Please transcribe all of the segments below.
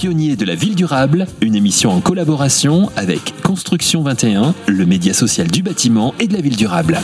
pionniers de la ville durable, une émission en collaboration avec Construction 21, le média social du bâtiment et de la ville durable.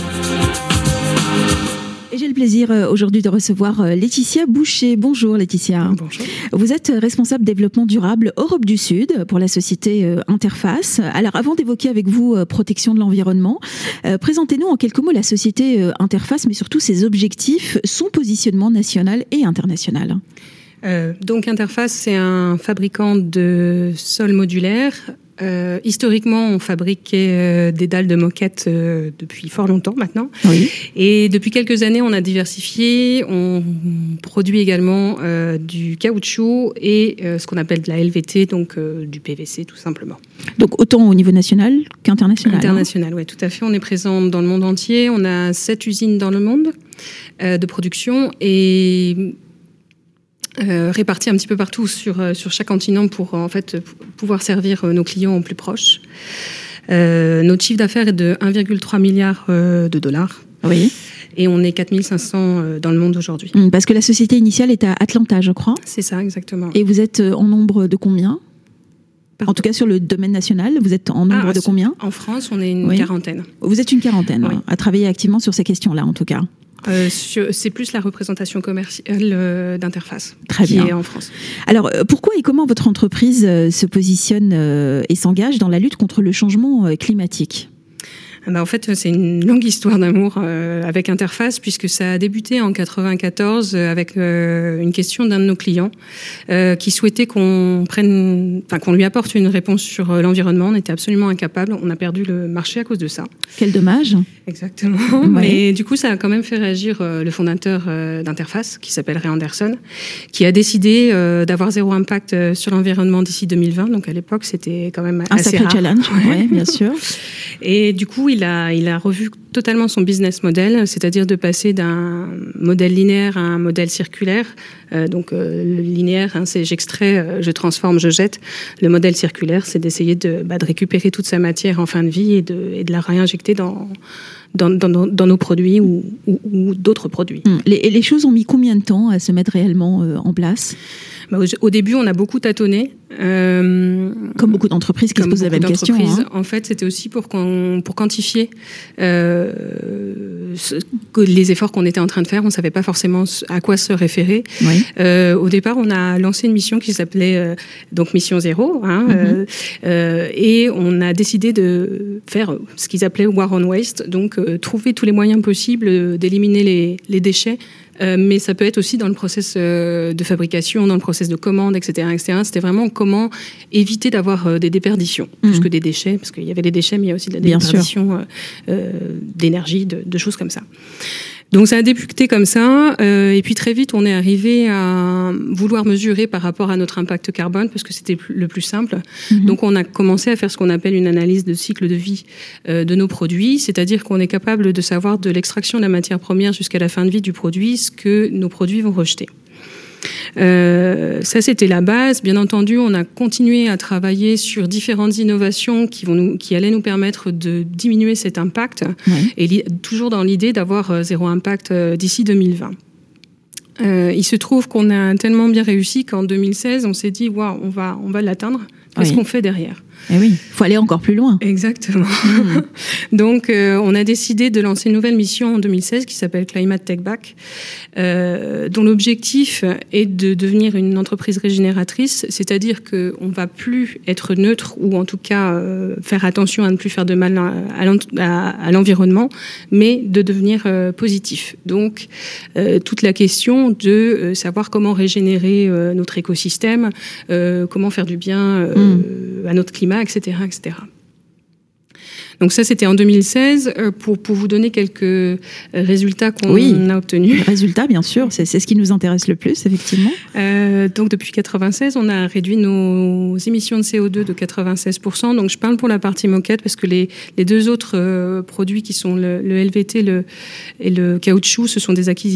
Et j'ai le plaisir aujourd'hui de recevoir Laetitia Boucher. Bonjour Laetitia. Bonjour. Vous êtes responsable développement durable Europe du Sud pour la société Interface. Alors avant d'évoquer avec vous protection de l'environnement, présentez-nous en quelques mots la société Interface, mais surtout ses objectifs, son positionnement national et international. Donc Interface, c'est un fabricant de sols modulaires. Historiquement, on fabriquait des dalles de moquette depuis fort longtemps maintenant. Oui. Et depuis quelques années, on a diversifié. On produit également du caoutchouc et ce qu'on appelle de la LVT, donc du PVC tout simplement. Donc autant au niveau national qu'international. International, oui, tout à fait. On est présent dans le monde entier. On a 7 usines dans le monde de production et répartis un petit peu partout sur chaque continent pour en fait pouvoir servir nos clients au plus proche. Notre chiffre d'affaires est de 1,3 milliard de dollars. Oui. Et on est 4500 dans le monde aujourd'hui. Parce que la société initiale est à Atlanta, je crois. C'est ça, exactement. Et vous êtes en nombre de combien ? En tout cas, sur le domaine national, vous êtes en nombre de combien ? En France, on est une quarantaine. Vous êtes une quarantaine, oui. À travailler activement sur ces questions-là, en tout cas. C'est plus la représentation commerciale d'Interface qui est en France. Alors, pourquoi et comment votre entreprise se positionne et s'engage dans la lutte contre le changement climatique ? En fait, c'est une longue histoire d'amour avec Interface, puisque ça a débuté en 94 avec une question d'un de nos clients qui souhaitait qu'on lui apporte une réponse sur l'environnement. On était absolument incapable. On a perdu le marché à cause de ça. Quel dommage. Exactement. Ouais. Mais du coup, ça a quand même fait réagir le fondateur d'Interface, qui s'appelle Ray Anderson, qui a décidé d'avoir zéro impact sur l'environnement d'ici 2020. Donc à l'époque, c'était quand même assez sacré rare. Challenge, ouais, bien sûr. Et du coup, il a revu totalement son business model, c'est-à-dire de passer d'un modèle linéaire à un modèle circulaire. Le linéaire, c'est j'extrais, je transforme, je jette. Le modèle circulaire, c'est d'essayer de récupérer toute sa matière en fin de vie et de la réinjecter dans nos produits ou d'autres produits. Les choses ont mis combien de temps à se mettre réellement en place ? Au début, on a beaucoup tâtonné. Comme beaucoup d'entreprises qui se posent la même question. En fait, c'était aussi pour quantifier les efforts qu'on était en train de faire. On ne savait pas forcément à quoi se référer. Oui. Au départ, on a lancé une mission qui s'appelait donc Mission Zéro. Et on a décidé de faire ce qu'ils appelaient War on Waste, donc trouver tous les moyens possibles d'éliminer les déchets. Mais ça peut être aussi dans le process de fabrication, dans le process de commande, etc., etc. C'était vraiment comment éviter d'avoir des déperditions, plus que des déchets, parce qu'il y avait des déchets, mais il y a aussi de la déperdition d'énergie, de choses comme ça. Donc ça a débuté comme ça, et puis très vite on est arrivé à vouloir mesurer par rapport à notre impact carbone, parce que c'était le plus simple. Donc on a commencé à faire ce qu'on appelle une analyse de cycle de vie de nos produits, c'est-à-dire qu'on est capable de savoir de l'extraction de la matière première jusqu'à la fin de vie du produit, ce que nos produits vont rejeter. Ça c'était la base. Bien entendu, on a continué à travailler sur différentes innovations qui allaient nous permettre de diminuer cet impact, et toujours dans l'idée d'avoir zéro impact d'ici 2020. Il se trouve qu'on a tellement bien réussi qu'en 2016, on s'est dit waouh, on va l'atteindre. Qu'est-ce qu'on fait derrière ? Eh oui, il faut aller encore plus loin. Exactement. Donc, on a décidé de lancer une nouvelle mission en 2016 qui s'appelle Climate Take Back, dont l'objectif est de devenir une entreprise régénératrice, c'est-à-dire qu'on ne va plus être neutre ou en tout cas faire attention à ne plus faire de mal à l'environnement, mais de devenir positif. Donc, toute la question de savoir comment régénérer notre écosystème, comment faire du bien à notre climat, etc., etc. Donc ça, c'était en 2016. Pour vous donner quelques résultats qu'on a obtenus. Résultats, bien sûr, c'est ce qui nous intéresse le plus, effectivement. Donc depuis 96, on a réduit nos émissions de CO2 de 96%. Donc je parle pour la partie moquette parce que les deux autres produits qui sont le LVT et le caoutchouc, ce sont des acquisitions